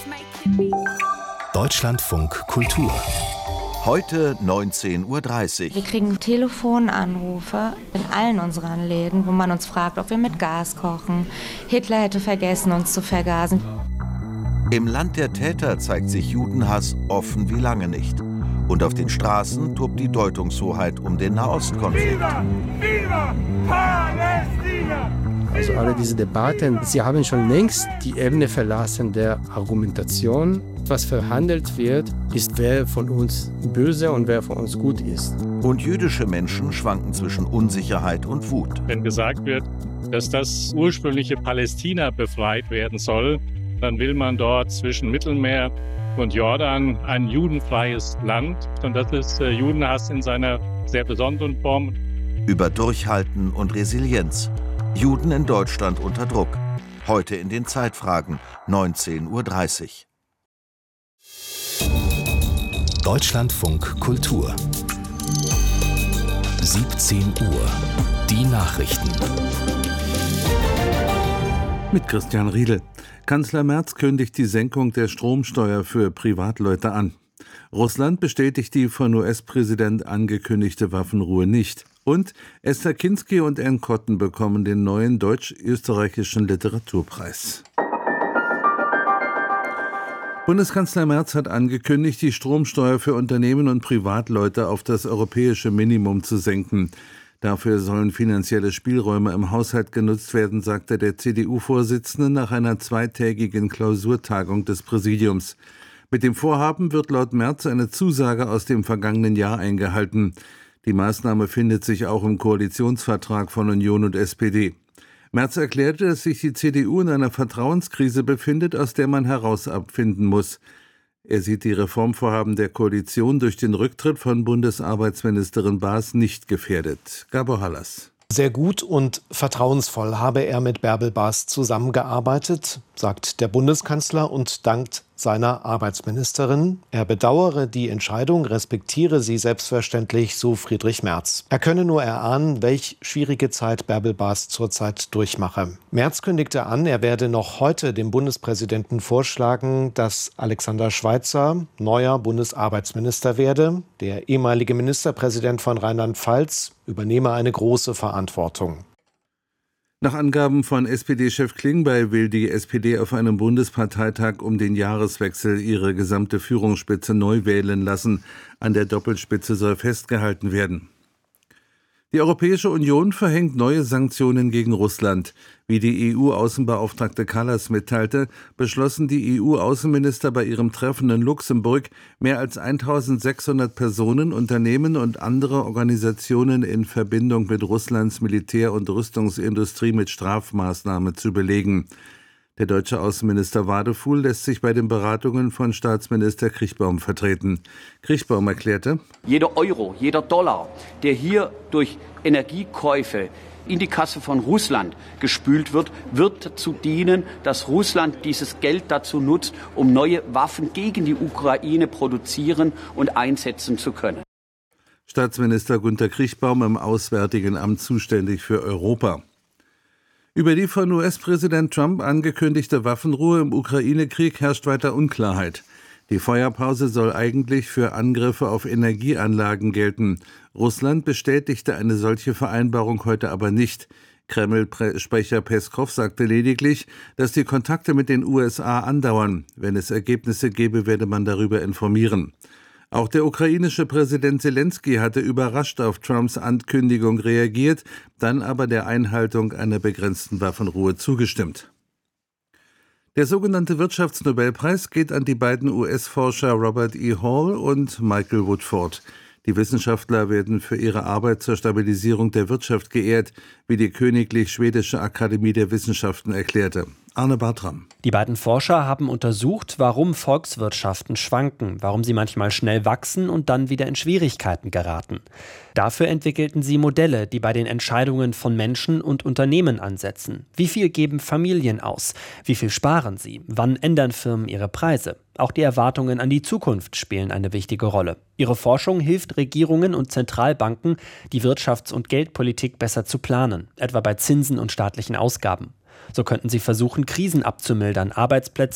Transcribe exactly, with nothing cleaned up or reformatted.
Deutschlandfunk Kultur. Heute neunzehn Uhr dreißig. Wir kriegen Telefonanrufe in allen unseren Läden, wo man uns fragt, ob wir mit Gas kochen. Hitler hätte vergessen, uns zu vergasen. Im Land der Täter zeigt sich Judenhass offen wie lange nicht. Und auf den Straßen tobt die Deutungshoheit um den Nahostkonflikt. Viva! Viva! Palästina! Also alle diese Debatten, sie haben schon längst die Ebene verlassen der Argumentation. Was verhandelt wird, ist, wer von uns böse und wer von uns gut ist. Und jüdische Menschen schwanken zwischen Unsicherheit und Wut. Wenn gesagt wird, dass das ursprüngliche Palästina befreit werden soll, dann will man dort zwischen Mittelmeer und Jordan ein judenfreies Land. Und das ist äh, Judenhass in seiner sehr besonderen Form. Über Durchhalten und Resilienz. Juden in Deutschland unter Druck. Heute in den Zeitfragen, neunzehn Uhr dreißig. Deutschlandfunk Kultur. siebzehn Uhr. Die Nachrichten. Mit Christian Riedel. Kanzler Merz kündigt die Senkung der Stromsteuer für Privatleute an. Russland bestätigt die von U S-Präsident angekündigte Waffenruhe nicht. Und Esther Kinski und Ann Cotton bekommen den neuen deutsch-österreichischen Literaturpreis. Bundeskanzler Merz hat angekündigt, die Stromsteuer für Unternehmen und Privatleute auf das europäische Minimum zu senken. Dafür sollen finanzielle Spielräume im Haushalt genutzt werden, sagte der C D U-Vorsitzende nach einer zweitägigen Klausurtagung des Präsidiums. Mit dem Vorhaben wird laut Merz eine Zusage aus dem vergangenen Jahr eingehalten. Die Maßnahme findet sich auch im Koalitionsvertrag von Union und S P D. Merz erklärte, dass sich die C D U in einer Vertrauenskrise befindet, aus der man herausfinden muss. Er sieht die Reformvorhaben der Koalition durch den Rücktritt von Bundesarbeitsministerin Baas nicht gefährdet. Gabor Hallas. Sehr gut und vertrauensvoll habe er mit Bärbel Baas zusammengearbeitet, sagt der Bundeskanzler und dankt seiner Arbeitsministerin. Er bedauere die Entscheidung, respektiere sie selbstverständlich, so Friedrich Merz. Er könne nur erahnen, welch schwierige Zeit Bärbel Baas zurzeit durchmache. Merz kündigte an, er werde noch heute dem Bundespräsidenten vorschlagen, dass Alexander Schweitzer neuer Bundesarbeitsminister werde. Der ehemalige Ministerpräsident von Rheinland-Pfalz übernehme eine große Verantwortung. Nach Angaben von S P D-Chef Klingbeil will die S P D auf einem Bundesparteitag um den Jahreswechsel ihre gesamte Führungsspitze neu wählen lassen. An der Doppelspitze soll festgehalten werden. Die Europäische Union verhängt neue Sanktionen gegen Russland. Wie die E U-Außenbeauftragte Kallas mitteilte, beschlossen die E U-Außenminister bei ihrem Treffen in Luxemburg, mehr als eintausendsechshundert Personen, Unternehmen und andere Organisationen in Verbindung mit Russlands Militär- und Rüstungsindustrie mit Strafmaßnahmen zu belegen. Der deutsche Außenminister Wadefuhl lässt sich bei den Beratungen von Staatsminister Kriechbaum vertreten. Kriechbaum erklärte: Jeder Euro, jeder Dollar, der hier durch Energiekäufe in die Kasse von Russland gespült wird, wird dazu dienen, dass Russland dieses Geld dazu nutzt, um neue Waffen gegen die Ukraine produzieren und einsetzen zu können. Staatsminister Günter Kriechbaum im Auswärtigen Amt zuständig für Europa. Über die von U S-Präsident Trump angekündigte Waffenruhe im Ukraine-Krieg herrscht weiter Unklarheit. Die Feuerpause soll eigentlich für Angriffe auf Energieanlagen gelten. Russland bestätigte eine solche Vereinbarung heute aber nicht. Kreml-Sprecher Peskow sagte lediglich, dass die Kontakte mit den U S A andauern. Wenn es Ergebnisse gebe, werde man darüber informieren. Auch der ukrainische Präsident Zelensky hatte überrascht auf Trumps Ankündigung reagiert, dann aber der Einhaltung einer begrenzten Waffenruhe zugestimmt. Der sogenannte Wirtschaftsnobelpreis geht an die beiden U S-Forscher Robert E. Hall und Michael Woodford. Die Wissenschaftler werden für ihre Arbeit zur Stabilisierung der Wirtschaft geehrt, wie die Königlich Schwedische Akademie der Wissenschaften erklärte. Arne Bartram. Die beiden Forscher haben untersucht, warum Volkswirtschaften schwanken, warum sie manchmal schnell wachsen und dann wieder in Schwierigkeiten geraten. Dafür entwickelten sie Modelle, die bei den Entscheidungen von Menschen und Unternehmen ansetzen. Wie viel geben Familien aus? Wie viel sparen sie? Wann ändern Firmen ihre Preise? Auch die Erwartungen an die Zukunft spielen eine wichtige Rolle. Ihre Forschung hilft Regierungen und Zentralbanken, die Wirtschafts- und Geldpolitik besser zu planen, etwa bei Zinsen und staatlichen Ausgaben. So könnten sie versuchen, Krisen abzumildern, Arbeitsplätze